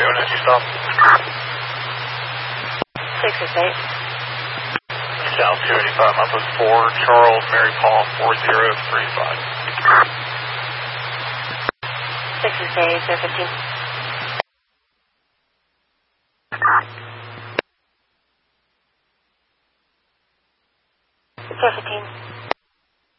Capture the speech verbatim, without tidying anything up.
doing as you stop? six six eight. South two eighty-five, Northwest four, Charles, Mary Paul, four zero three five. six six eight, zero fifteen. zero fifteen.